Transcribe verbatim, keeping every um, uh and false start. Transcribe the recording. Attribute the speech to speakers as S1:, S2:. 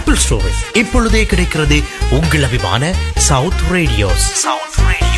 S1: Apple ஸ்டோரில் இப்பொழுதே கிடைக்கிறது உங்கள் அபிமான சவுத் ரேடியோஸ். South radio